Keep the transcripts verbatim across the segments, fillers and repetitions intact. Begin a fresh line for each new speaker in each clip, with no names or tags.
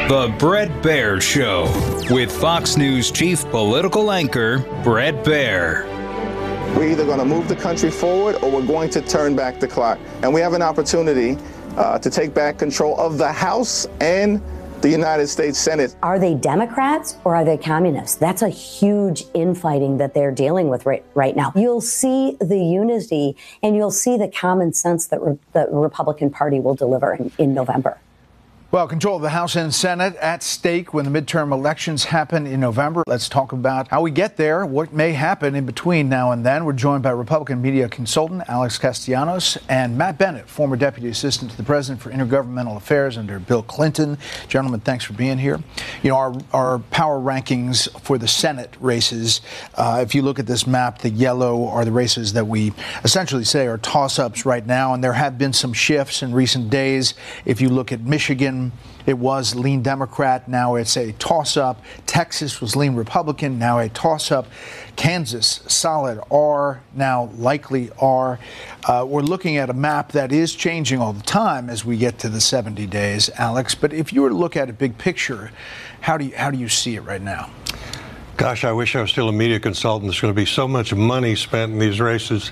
The Bret Baier Show with Fox News chief political anchor Bret Baier.
We're either going to move the country forward or we're going to turn back the clock. And we have an opportunity uh, to take back control of the House and the United States Senate.
Are they Democrats or are they communists? That's a huge infighting that they're dealing with right, right now. You'll see the unity and you'll see the common sense that re- the Republican Party will deliver in, in November.
Well, control of the House and Senate at stake when the midterm elections happen in November. Let's talk about how we get there, what may happen in between now and then. We're joined by Republican media consultant Alex Castellanos and Matt Bennett, former Deputy Assistant to the President for Intergovernmental Affairs under Bill Clinton. Gentlemen, thanks for being here. You know, our, our power rankings for the Senate races, uh, if you look at this map, the yellow are the races that we essentially say are toss-ups right now, and there have been some shifts in recent days. If you look at Michigan, it was lean Democrat. Now it's a toss-up. Texas was lean Republican. Now a toss-up. Kansas, solid R. Now likely R. Uh, we're looking at a map that is changing all the time as we get to the seventy days, Alex. But if you were to look at a big picture, how do you, how do you see it right now?
Gosh, I wish I was still a media consultant. There's going to be so much money spent in these races.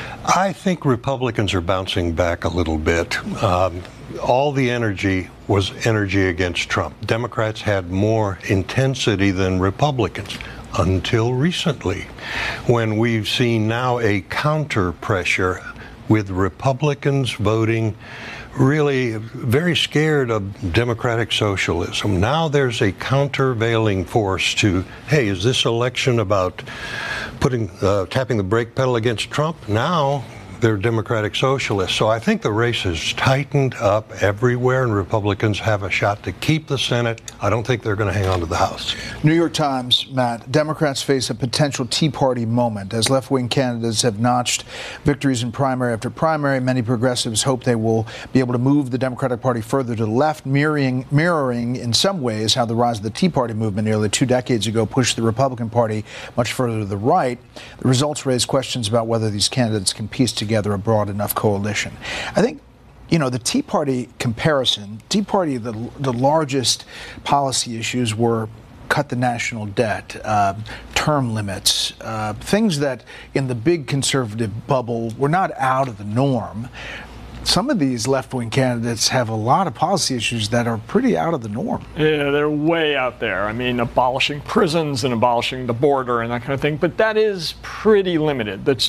I think Republicans are bouncing back a little bit. Um, all the energy was energy against Trump. Democrats had more intensity than Republicans until recently, when we've seen now a counter pressure with Republicans voting really very scared of democratic socialism. Now there's a countervailing force to, hey, is this election about putting uh, tapping the brake pedal against Trump? Now they're democratic socialists. So I think the race has tightened up everywhere, and Republicans have a shot to keep the Senate. I don't think they're going to hang on to the House.
New York Times, Matt, Democrats face a potential Tea Party moment as left-wing candidates have notched victories in primary after primary. Many progressives hope they will be able to move the Democratic Party further to the left, mirroring, mirroring in some ways how the rise of the Tea Party movement nearly two decades ago pushed the Republican Party much further to the right. The results raise questions about whether these candidates can piece together a broad enough coalition. I think, you know, the Tea Party comparison, Tea Party, the, the largest policy issues were cut the national debt, uh, term limits, uh, things that in the big conservative bubble were not out of the norm. Some of these left-wing candidates have a lot of policy issues that are pretty out of the norm.
Yeah, they're way out there. I mean, abolishing prisons and abolishing the border and that kind of thing. But that is pretty limited. That's